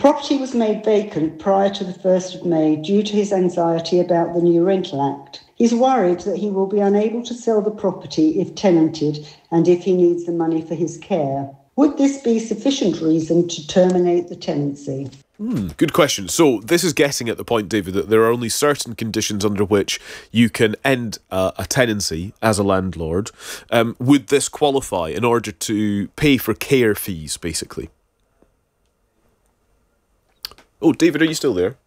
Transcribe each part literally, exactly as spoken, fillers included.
property was made vacant prior to the first of May due to his anxiety about the new Rental Act. He's worried that he will be unable to sell the property if tenanted and if he needs the money for his care. Would this be sufficient reason to terminate the tenancy? Hmm, good question. So this is getting at the point, David, that there are only certain conditions under which you can end uh, a tenancy as a landlord. Um, would this qualify in order to pay for care fees, basically? Oh, David, are you still there?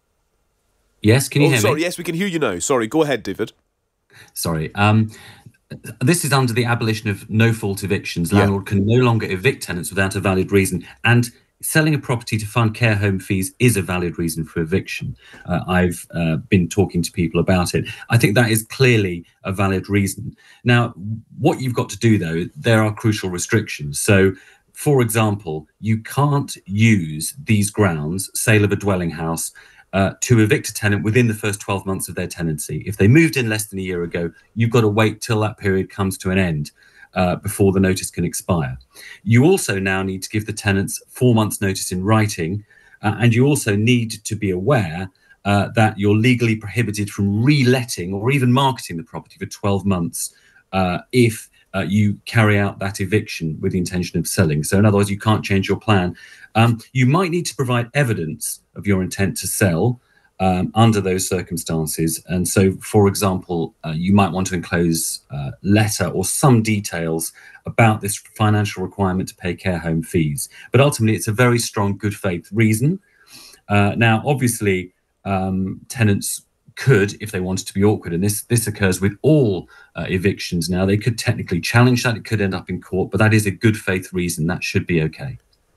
Yes, can you oh, hear sorry, me? Yes, we can hear you now. Sorry, go ahead, David. Sorry. Um, this is under the abolition of no-fault evictions. Yeah. Landlord can no longer evict tenants without a valid reason. And selling a property to fund care home fees is a valid reason for eviction. Uh, I've uh, been talking to people about it. I think that is clearly a valid reason. Now, what you've got to do, though, there are crucial restrictions. So, for example, you can't use these grounds, sale of a dwelling house, uh, to evict a tenant within the first twelve months of their tenancy. If they moved in less than a year ago, you've got to wait till that period comes to an end uh, before the notice can expire. You also now need to give the tenants four months' notice in writing, uh, and you also need to be aware uh, that you're legally prohibited from reletting or even marketing the property for twelve months uh, if Uh, you carry out that eviction with the intention of selling. So in other words, you can't change your plan. Um, you might need to provide evidence of your intent to sell um, under those circumstances. And so, for example, uh, you might want to enclose a letter or some details about this financial requirement to pay care home fees. But ultimately, it's a very strong good faith reason. Uh, now, obviously, um, tenants could, if they wanted to be awkward, and this this occurs with all uh, evictions now, they could technically challenge that. It could end up in court, but that is a good faith reason. That should be okay.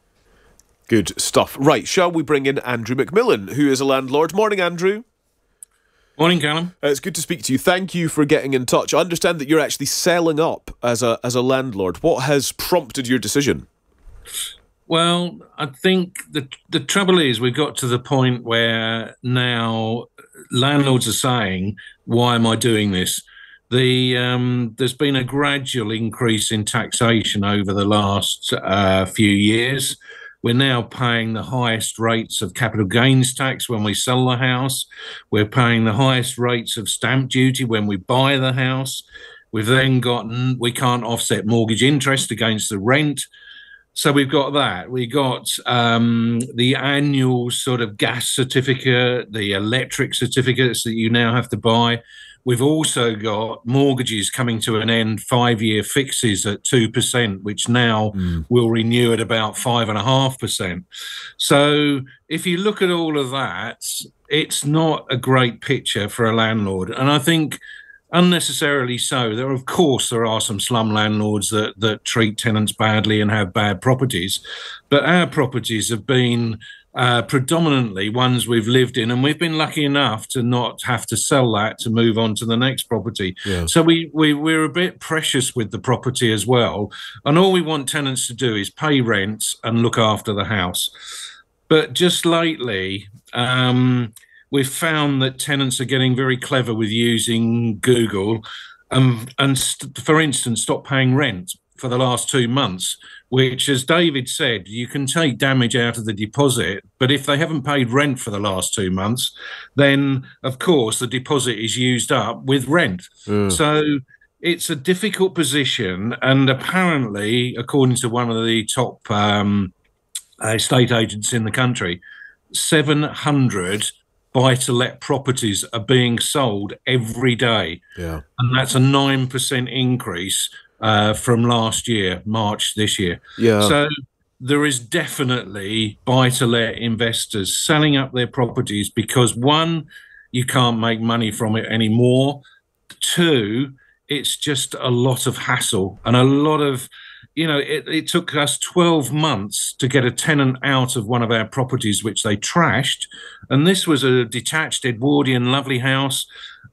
Good stuff. Right, shall we bring in Andrew McMillan, who is a landlord? Morning, Andrew. Morning, Callum. Uh, it's good to speak to you. Thank you for getting in touch. I understand that you're actually selling up as a as a landlord. What has prompted your decision? Well, I think the the trouble is we've got to the point where now landlords are saying, why am I doing this? The um, there's been a gradual increase in taxation over the last uh, few years. We're now paying the highest rates of capital gains tax when we sell the house. We're paying the highest rates of stamp duty when we buy the house. We've then gotten, we can't offset mortgage interest against the rent. So we've got that. We got um, the annual sort of gas certificate, the electric certificates that you now have to buy. We've also got mortgages coming to an end, five-year fixes at two percent, which now mm. will renew at about five point five percent. So if you look at all of that, it's not a great picture for a landlord. And I think unnecessarily so. There, of course, there are some slum landlords that, that treat tenants badly and have bad properties. But our properties have been Uh, predominantly ones we've lived in, and we've been lucky enough to not have to sell that to move on to the next property. Yeah. So we, we, we're a bit precious with the property as well. And all we want tenants to do is pay rent and look after the house. But just lately, um, we've found that tenants are getting very clever with using Google um, and, st- for instance, stop paying rent for the last two months, which, as David said, you can take damage out of the deposit, but if they haven't paid rent for the last two months, then, of course, the deposit is used up with rent. Mm. So it's a difficult position, and apparently, according to one of the top um, estate agents in the country, seven hundred buy-to-let properties are being sold every day. Yeah. And that's a nine percent increase Uh, from last year, March this year. Yeah. So there is definitely buy-to-let investors selling up their properties because, one, you can't make money from it anymore. Two, it's just a lot of hassle and a lot of, you know, it, it took us twelve months to get a tenant out of one of our properties, which they trashed. And this was a detached Edwardian lovely house.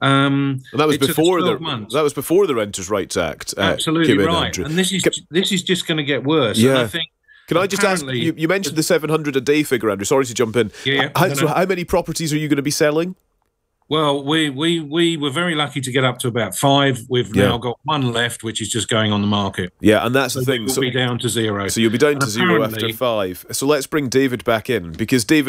Um, and that was before the months. that was before the Renters' Rights Act. Uh, Absolutely came in, right. Andrew. And this is Can, this is just going to get worse. Yeah. And I think Can I just ask? You, you mentioned the seven hundred a day figure, Andrew. Sorry to jump in. Yeah. yeah. How, no, so no. how many properties are you going to be selling? Well, we we we were very lucky to get up to about five. We've yeah. now got one left, which is just going on the market. Yeah, and that's so the thing. We'll so be down to zero. So you'll be down and to zero after five. So let's bring David back in, because David,